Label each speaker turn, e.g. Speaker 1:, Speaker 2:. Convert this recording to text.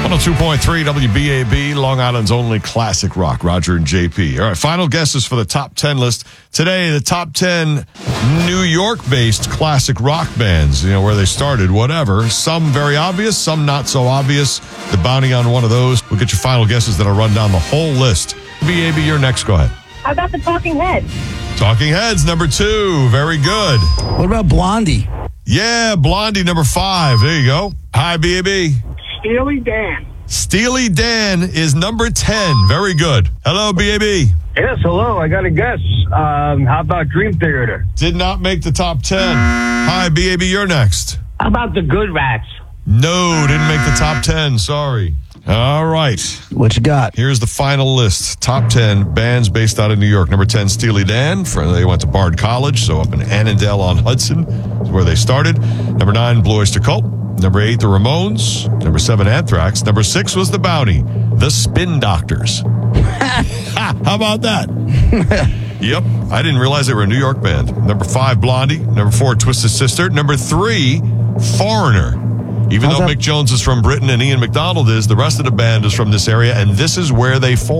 Speaker 1: 102.3 WBAB, Long Island's only classic rock. Roger and JP. All right, final guesses for the top 10 list. Today, the top 10 New York-based classic rock bands, where they started, whatever. Some very obvious, some not so obvious. The bounty on one of those. We'll get your final guesses that'll run down the whole list. BAB, you're next. Go ahead.
Speaker 2: How about the Talking Heads?
Speaker 1: Talking Heads, number 2. Very good.
Speaker 3: What about Blondie?
Speaker 1: Yeah, Blondie, number 5. There you go. Hi, BAB.
Speaker 4: Steely Dan.
Speaker 1: Steely Dan is number 10. Very good. Hello, BAB.
Speaker 4: Yes, hello. I got a guess. How about Dream Theater?
Speaker 1: Did not make the top 10. Hi, BAB, you're next.
Speaker 4: How about the Good Rats?
Speaker 1: No, didn't make the top 10. Sorry. All right.
Speaker 3: What you got?
Speaker 1: Here's the final list. Top 10 bands based out of New York. Number 10, Steely Dan. They went to Bard College, so up in Annandale-on-Hudson is where they started. Number 9, Blue Oyster Cult. Number 8, the Ramones. Number 7, Anthrax. Number 6 was the Bounty, the Spin Doctors. How about that? Yep. I didn't realize they were a New York band. Number 5, Blondie. Number 4, Twisted Sister. Number 3, Foreigner. Even though Mick Jones is from Britain and Ian McDonald is, the rest of the band is from this area, and this is where they formed.